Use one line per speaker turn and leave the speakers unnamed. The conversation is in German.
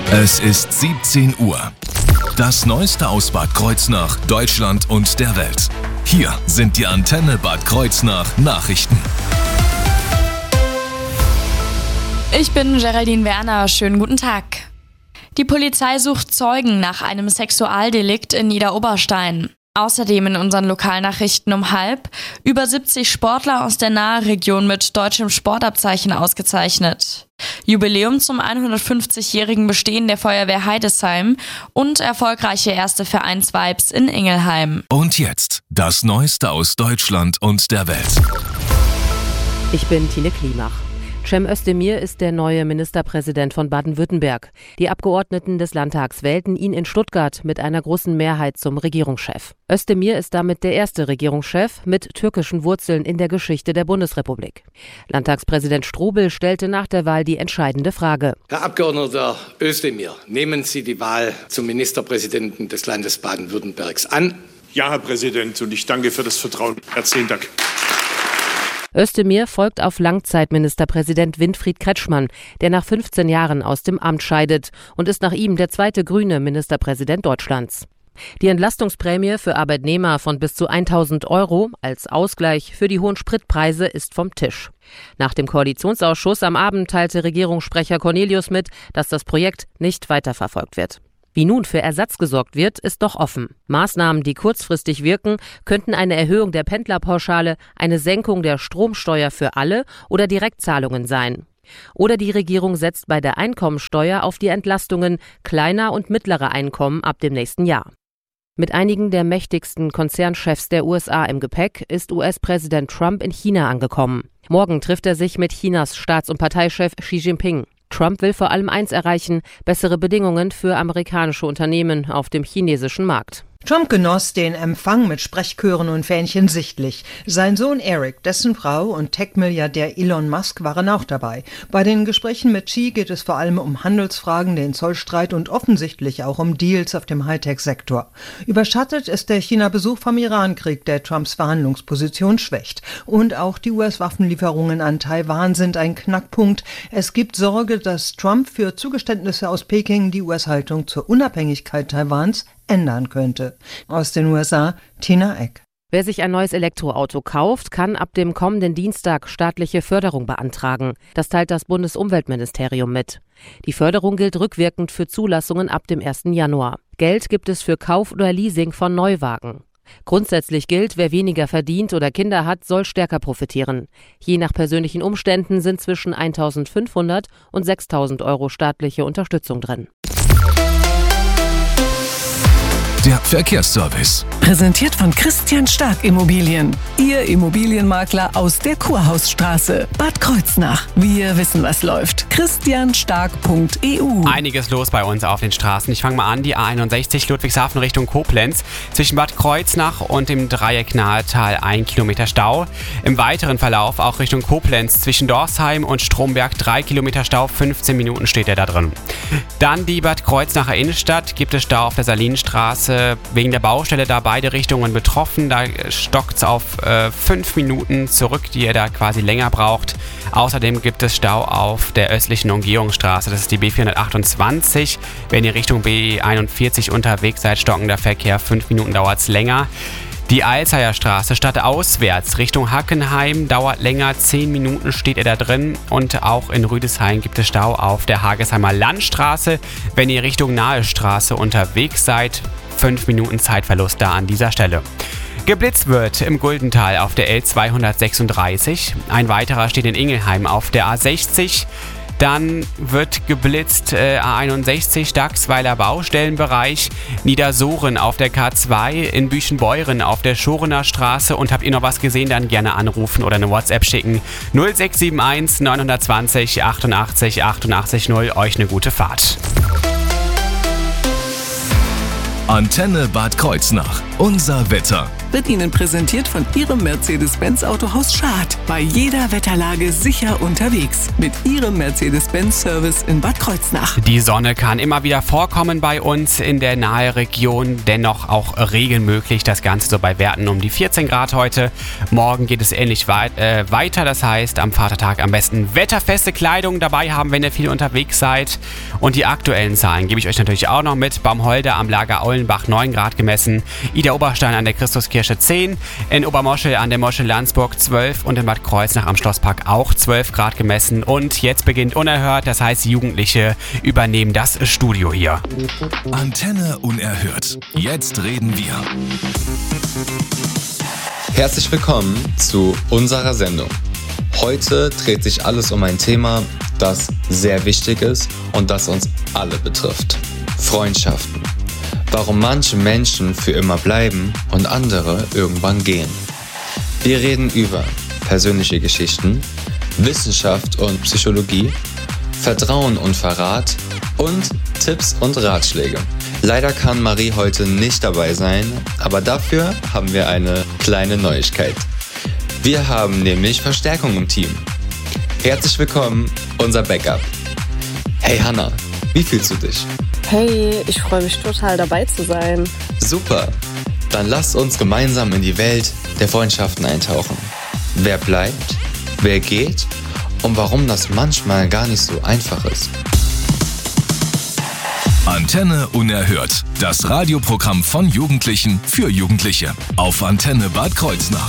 Es ist 17 Uhr. Das Neueste aus Bad Kreuznach, Deutschland und der Welt. Hier sind die Antenne Bad Kreuznach Nachrichten.
Ich bin Geraldine Werner, schönen guten Tag. Die Polizei sucht Zeugen nach einem Sexualdelikt in Niederoberstein. Außerdem in unseren Lokalnachrichten um 12:30 über 70 Sportler aus der Nahregion mit deutschem Sportabzeichen ausgezeichnet. Jubiläum zum 150-jährigen Bestehen der Feuerwehr Heidesheim und erfolgreiche erste Vereinsvibes in Ingelheim.
Und jetzt das Neueste aus Deutschland und der Welt.
Ich bin Tine Klimach. Cem Özdemir ist der neue Ministerpräsident von Baden-Württemberg. Die Abgeordneten des Landtags wählten ihn in Stuttgart mit einer großen Mehrheit zum Regierungschef. Özdemir ist damit der erste Regierungschef mit türkischen Wurzeln in der Geschichte der Bundesrepublik. Landtagspräsident Strobel stellte nach der Wahl die entscheidende Frage.
Herr Abgeordneter Özdemir, nehmen Sie die Wahl zum Ministerpräsidenten des Landes Baden-Württembergs an?
Ja, Herr Präsident, und ich danke für das Vertrauen. Herzlichen Dank.
Özdemir folgt auf Langzeitministerpräsident Winfried Kretschmann, der nach 15 Jahren aus dem Amt scheidet und ist nach ihm der zweite grüne Ministerpräsident Deutschlands. Die Entlastungsprämie für Arbeitnehmer von bis zu 1.000 € als Ausgleich für die hohen Spritpreise ist vom Tisch. Nach dem Koalitionsausschuss am Abend teilte Regierungssprecher Cornelius mit, dass das Projekt nicht weiterverfolgt wird. Wie nun für Ersatz gesorgt wird, ist doch offen. Maßnahmen, die kurzfristig wirken, könnten eine Erhöhung der Pendlerpauschale, eine Senkung der Stromsteuer für alle oder Direktzahlungen sein. Oder die Regierung setzt bei der Einkommensteuer auf die Entlastungen kleiner und mittlerer Einkommen ab dem nächsten Jahr. Mit einigen der mächtigsten Konzernchefs der USA im Gepäck ist US-Präsident Trump in China angekommen. Morgen trifft er sich mit Chinas Staats- und Parteichef Xi Jinping. Trump will vor allem eins erreichen: bessere Bedingungen für amerikanische Unternehmen auf dem chinesischen Markt.
Trump genoss den Empfang mit Sprechchören und Fähnchen sichtlich. Sein Sohn Eric, dessen Frau und Tech-Milliardär Elon Musk waren auch dabei. Bei den Gesprächen mit Xi geht es vor allem um Handelsfragen, den Zollstreit und offensichtlich auch um Deals auf dem Hightech-Sektor. Überschattet ist der China-Besuch vom Irankrieg, der Trumps Verhandlungsposition schwächt. Und auch die US-Waffenlieferungen an Taiwan sind ein Knackpunkt. Es gibt Sorge, dass Trump für Zugeständnisse aus Peking die US-Haltung zur Unabhängigkeit Taiwans ändern könnte. Aus den USA, Tina Eck.
Wer sich ein neues Elektroauto kauft, kann ab dem kommenden Dienstag staatliche Förderung beantragen. Das teilt das Bundesumweltministerium mit. Die Förderung gilt rückwirkend für Zulassungen ab dem 1. Januar. Geld gibt es für Kauf oder Leasing von Neuwagen. Grundsätzlich gilt, wer weniger verdient oder Kinder hat, soll stärker profitieren. Je nach persönlichen Umständen sind zwischen 1.500 und 6.000 € staatliche Unterstützung drin.
Der Verkehrsservice.
Präsentiert von Christian Stark Immobilien. Ihr Immobilienmakler aus der Kurhausstraße. Bad Kreuznach. Wir wissen, was läuft. christianstark.eu.
Einiges los bei uns auf den Straßen. Ich fange mal an. Die A61 Ludwigshafen Richtung Koblenz. Zwischen Bad Kreuznach und dem Dreieck Nahetal 1 Kilometer Stau. Im weiteren Verlauf auch Richtung Koblenz. Zwischen Dorsheim und Stromberg 3 Kilometer Stau. 15 Minuten steht er da drin. Dann die Bad Kreuznacher Innenstadt. Gibt es Stau auf der Salinenstraße. Wegen der Baustelle da beide Richtungen betroffen. Da stockt es auf 5 Minuten zurück, die ihr da quasi länger braucht. Außerdem gibt es Stau auf der östlichen Umgehungsstraße. Das ist die B428. Wenn ihr Richtung B41 unterwegs seid, stockender Verkehr. 5 Minuten dauert es länger. Die Alzheimer Straße stadtauswärts Richtung Hackenheim dauert länger, 10 Minuten steht ihr da drin. Und auch in Rüdesheim gibt es Stau auf der Hagesheimer Landstraße. Wenn ihr Richtung Nahe Straße unterwegs seid, 5 Minuten Zeitverlust da an dieser Stelle. Geblitzt wird im Guldental auf der L236. Ein weiterer steht in Ingelheim auf der A60. Dann wird geblitzt A61 Dachsweiler Baustellenbereich, Niedersoren auf der K2, in Büchenbeuren auf der Schorener Straße. Und habt ihr noch was gesehen, dann gerne anrufen oder eine WhatsApp schicken. 0671 920 88 88 0. Euch eine gute Fahrt.
Antenne Bad Kreuznach. Unser Wetter.
Wird Ihnen präsentiert von Ihrem Mercedes-Benz Autohaus Schad. Bei jeder Wetterlage sicher unterwegs. Mit Ihrem Mercedes-Benz-Service in Bad Kreuznach.
Die Sonne kann immer wieder vorkommen bei uns in der Nahe-Region. Dennoch auch Regen möglich. Das Ganze so bei Werten um die 14 Grad heute. Morgen geht es ähnlich weiter. Das heißt, am Vatertag am besten wetterfeste Kleidung dabei haben, wenn ihr viel unterwegs seid. Und die aktuellen Zahlen gebe ich euch natürlich auch noch mit. Baumholder am Lager Aulenbach 9 Grad gemessen. Ida Oberstein an der Christuskirche 10. In Obermoschel an der Moschel Landsburg 12. Und in Bad Kreuznach am Schlosspark auch 12 Grad gemessen. Und jetzt beginnt Unerhört. Das heißt, Jugendliche übernehmen das Studio hier.
Antenne Unerhört. Jetzt reden wir.
Herzlich willkommen zu unserer Sendung. Heute dreht sich alles um ein Thema, das sehr wichtig ist und das uns alle betrifft. Freundschaften. Warum manche Menschen für immer bleiben und andere irgendwann gehen. Wir reden über persönliche Geschichten, Wissenschaft und Psychologie, Vertrauen und Verrat und Tipps und Ratschläge. Leider kann Marie heute nicht dabei sein, aber dafür haben wir eine kleine Neuigkeit. Wir haben nämlich Verstärkung im Team. Herzlich willkommen, unser Backup. Hey Hannah, wie fühlst du dich?
Hey, ich freue mich total dabei zu sein.
Super, dann lasst uns gemeinsam in die Welt der Freundschaften eintauchen. Wer bleibt, wer geht und warum das manchmal gar nicht so einfach ist.
Antenne Unerhört. Das Radioprogramm von Jugendlichen für Jugendliche. Auf Antenne Bad Kreuznach.